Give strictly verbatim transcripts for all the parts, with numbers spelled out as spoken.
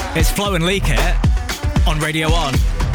It's Flo and Leak It on Radio one.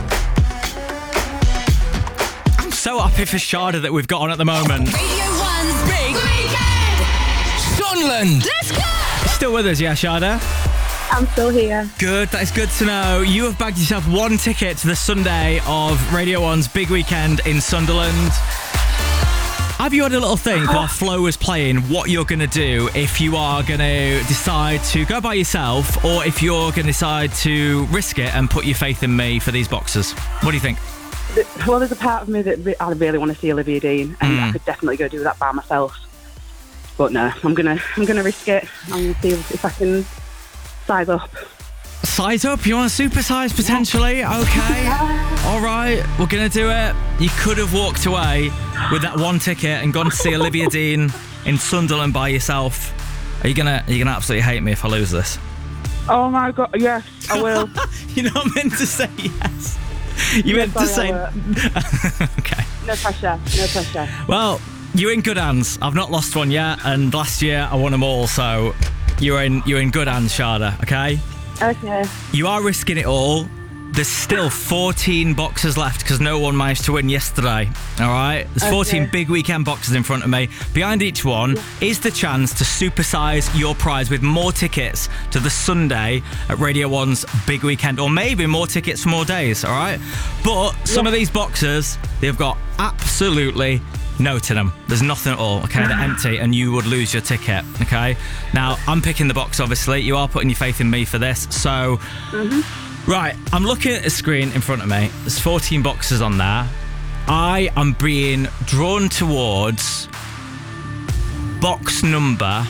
I'm so happy for Sharda that we've got on at the moment. Radio one's Big Weekend! Sunderland! Let's go! Still with us, yeah, Sharda? I'm still here. Good, that is good to know. You have bagged yourself one ticket to the Sunday of Radio one's Big Weekend in Sunderland. Have you had a little think while Flo was playing what you're going to do if you are going to decide to go by yourself or if you're going to decide to risk it and put your faith in me for these boxes? What do you think? Well, there's a part of me that re- I really want to see Olivia Dean, and Mm. I could definitely go do that by myself. But no, I'm gonna I'm gonna risk it. I'm gonna see if, if I can size up. Size up? You want to supersize potentially? Okay. All right, we're going to do it. You could have walked away with that one ticket and gone to see Olivia Dean in Sunderland by yourself. Are you going to are you gonna absolutely hate me if I lose this? Oh my god, yes, I will. You're not meant to say yes. You Yeah, meant to sorry, say... I Okay. No pressure, no pressure. Well, you're in good hands. I've not lost one yet, and last year I won them all, so you're in you're in good hands, Sharda, okay? Okay. You are risking it all. There's still fourteen boxes left because no one managed to win yesterday. All right? There's fourteen Okay. big weekend boxes in front of me. Behind each one is the chance to supersize your prize with more tickets to the Sunday at Radio one's Big Weekend, or maybe more tickets for more days, all right? But some of these boxes, they've got absolutely no to them. There's nothing at all, okay? They're empty and you would lose your ticket, okay? Now, I'm picking the box, obviously. You are putting your faith in me for this, so... Mm-hmm. Right, I'm looking at the screen in front of me. There's fourteen boxes on there. I am being drawn towards box number...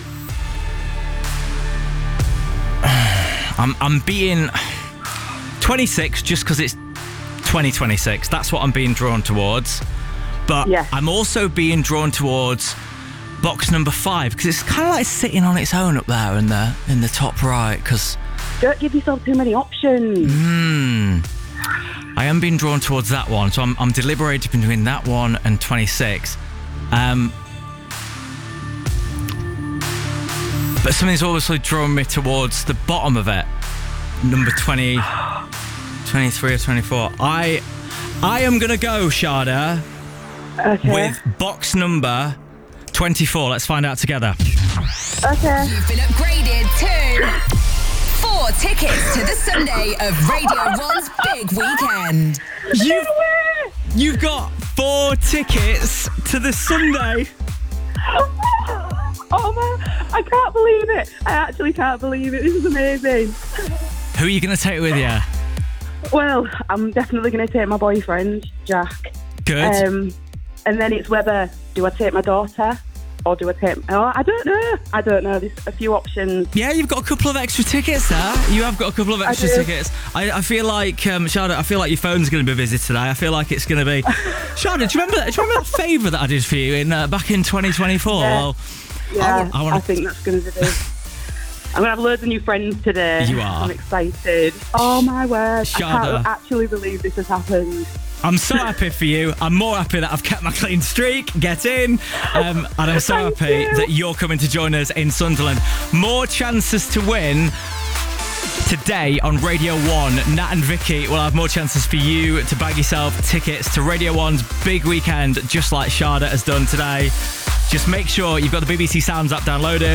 I'm, I'm being twenty-six just because it's twenty twenty-six. That's what I'm being drawn towards. But Yeah. I'm also being drawn towards box number five because it's kind of like sitting on its own up there in the in the top right. Because Don't give yourself too many options. hmm, I am being drawn towards that one, so I'm I'm deliberating between that one and twenty-six. Um, but something's obviously drawn me towards the bottom of it, number twenty, twenty-three or twenty-four. I I am gonna go, Sharda, Okay. with box number twenty-four. Let's find out together. Okay. You've been upgraded to four tickets to the Sunday of Radio one's Big Weekend. You've, you've got four tickets to the Sunday. Oh my! I can't believe it. I actually can't believe it. This is amazing. Who are you going to take with you? Well, I'm definitely going to take my boyfriend, Jack. Good. Um, and then it's whether do I take my daughter or do I take? Oh, I don't know. I don't know. There's a few options. Yeah, you've got a couple of extra tickets there. You have got a couple of extra do. tickets. I, I feel like, um, Sharda, I feel like your phone's going to be busy today. I feel like it's going to be... Sharda, do you remember that, do you remember that favour that I did for you in uh, back in twenty twenty-four? Yeah. Well, Yeah, I, I, I wanna- think that's going to be. I'm going to have loads of new friends today. You are. I'm excited. Oh my word! I Sharda. can't actually believe this has happened. I'm so happy for you. I'm more happy that I've kept my clean streak. Get in. Um, and I'm so Thank happy you. that you're coming to join us in Sunderland. More chances to win today on Radio one. Nat and Vicky will have more chances for you to bag yourself tickets to Radio one's Big Weekend, just like Sharda has done today. Just make sure you've got the B B C Sounds app downloaded.